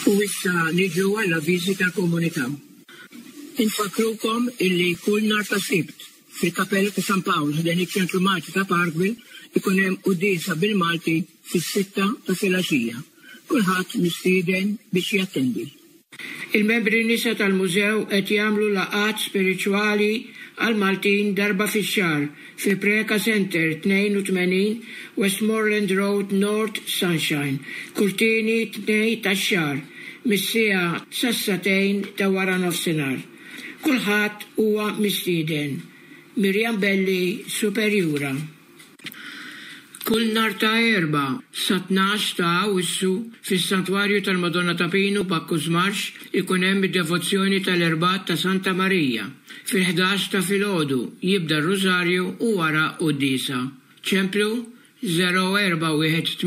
U issa niġu għall-avviżi tal-komunità. Infakrukom illi kull nhar ta' Sibt fil-Kapella ta' San Pawl ħdejn iċ-Ċentru Malti ta' Parkville ikun hemm qudiesa bil-Malti fis-6 ta' filgħaxija. Kulħadd mistieden biex jattendi. Il-membri nisa tal-mużew qed jagħmlu laqgħat spiriċwali għal Maltin darba fix-xahar fi Preka Center 82 Westmoreland Road North Sunshine, Kurtini 2 tax-xahar, mis-siegħa sas-satejn ta' wara nofsinhar. Kulħadd huwa mistieden. Mirjam Belli, Superjura. Kull nhar ta' Erba' sa 12 ta' Awwissu fis-Santwarju tal-Madonna ta' Pinu Bakkus Marx ikun hemm id-devozzjoni tal-Erbat ta' Santa Marija. Fil-11 ta' filgħodu jibda r-Rużarju u wara qudiesa. Ċemplu 0418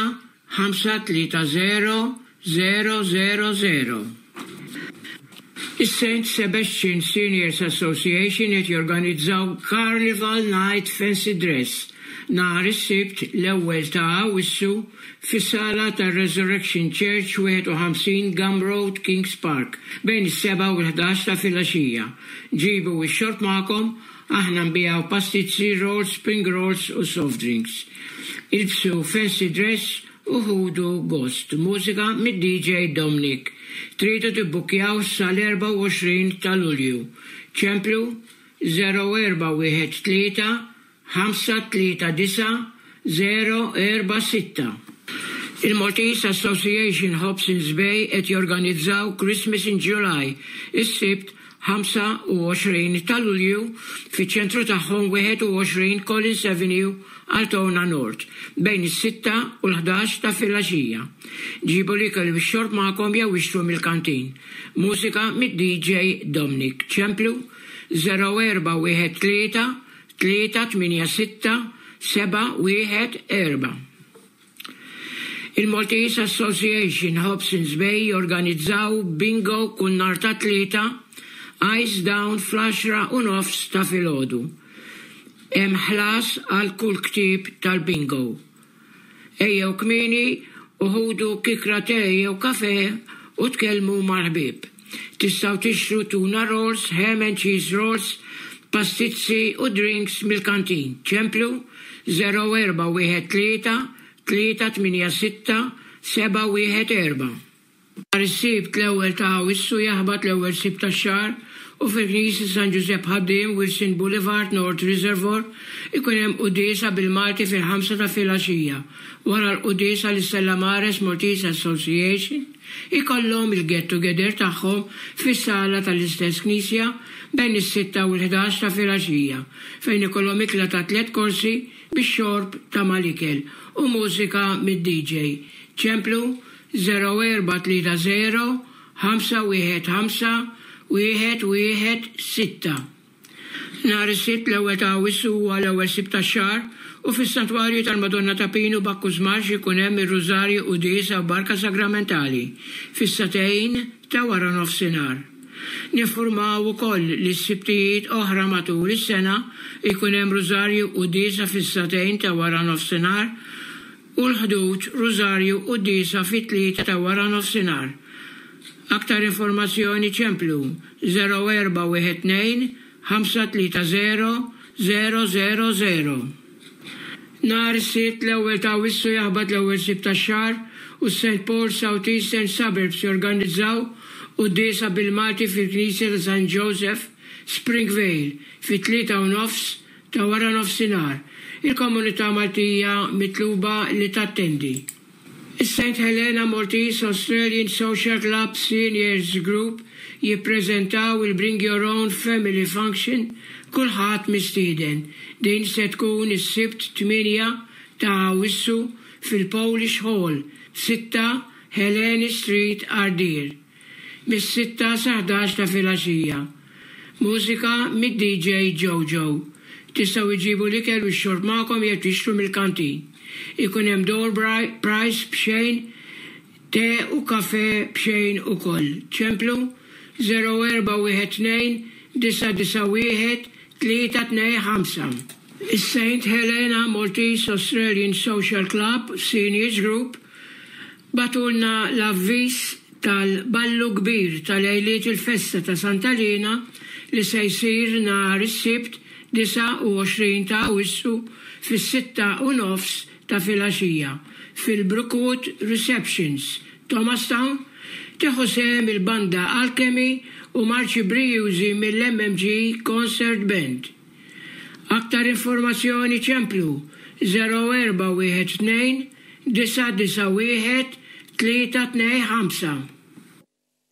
530 000. Is-St. Sebastian Seniors Association qed jorganizzaw Carnival Night Fancy Dress nhar is-Sibt l-ewwel ta' Awwissu fis-sala tar-Resurrection Church 51 Gum Road, Kings Park bejn is-7 u l-11 ta' filgħaxija. Ġibu x-xorb magħkom, aħna nbiegħu pastizzi, rolls, spring rolls u soft drinks. Ilbsu fancy dress u ħudu gost. Mużika mid-DJ Dominic. Tridu tibbukjaw sal-24 ta' Lulju. Ċemplu 0413 539 046. Il-Maltese Association Hobsons Bay qed jorganizzaw Christmas in July is-Sibt 25 ta' Lulju fiċ-ċentru tagħhom 21 Collins Avenue, Altona North, bejn is-6 u l-11 ta' filgħaxija. Ġibu l-ikel bix-xorb magħkom jew ixtru mill-kantin. Mużika mid-DJ Dominic. Ċemplu 0413 386 714. Il-Maltese Association Hobsons Bay jorganizzaw bingo kull nhar ta' tlieta, Ice Down fl-10 u nofs ta' filgħodu. Hemm ħlas għal kull ktieb tal-bingo. Ejjew kmieni u ħudu kikra te jew kafè u tkellmu mal-ħbieb. Tistgħu tixtru tuna rolls, ham and cheese rolls, pastizzi u drinks mill-kantin. Ċemplu 0413 386 714. Nhar is-Sibt l-ewwel ta' Awwissu jaħbad l-ewwel Sibt tax-xahar u fil-Knisja San Giuseppe Ħaddiem Wilson Boulevard North Reservoir ikun hemm qudiesa bil-Malti fil-5 ta' filgħaxija. Wara l-qudiesa l-Stella Maris Maltese Association ikollhom il-get together tagħhom fis-sala tal-istess Knisja bejn is-6 u l-11 ta' filgħaxija fejn ikollhom ikla ta' 3 korsi bix-xorb ta' mal-ikel u mużika mid-DJ. Ċemplu 0430 515 116. Nhar is-Sibt l-ewwel ta' Awwissu huwa l-ewwel Sibt tax-xahar u fis-Santwarju tal-Madonna ta' Pinu Bakkus Marx ikun hemm ir-Rużarju qudiesa u barka sagramentali fis-satejn ta' wara nofsinhar. Niffurmaw ukoll li s-sibtijiet oħra matul is-sena ikun hemm Rużarju qudiesa fis-satejn ta' wara nofsinhar u l-ħduġ Rużarju qudiesa fit-tlieta ta' wara nofsinhar. Aktar informazzjoni ċemplu 0412 530 000. Nhar is-Sibt l-ewwel ta' Awwissu jaħbad l-ewwel Sibt tax-xahar u St. Paul South Eastern Suburbs jorganizzaw qudiesa bil-Malti fil-Knisja ta' St. Joseph Springvale fit-3 u nofs ta' wara nofsinhar. Il-komunità Maltija mitluba li tattendi. Is-St. Helena Maltese Australian Social Club Seniors Group jippreżentaw il-Bring Your Own Family Function kulħadd mistieden. Din se tkun is-Sibt 8 ta' Awwissu fil-Polish Hall, 6 Helena Street, Ardeer. Mis-6 sa 11 ta' filgħaxija. Mużika mid-DJ Jojo. Tistgħu iġibu l-ikel u x-xorb magħkom jew tixtru mill-kantin. Ikun hemm door price b'xejn, te u kafè b'xejn ukoll. Ċemplu 0412 991 325. Is-St. Helena Maltese Australian Social Club Seniors Group batulna l-avviż tal-ballu kbir tal-lejliet il-festa ta' Santalina li se jsir nhar is-Sibt 29 ta' Awwissu fis-6:30 ta' filgħaxija fil-Brookwood Receptions, Thomastown, tieħu sehem il-banda Alchemy u Marċi Brijużi mill-MMG Concert Band. Aktar informazzjoni ċemplu 0412 991 325.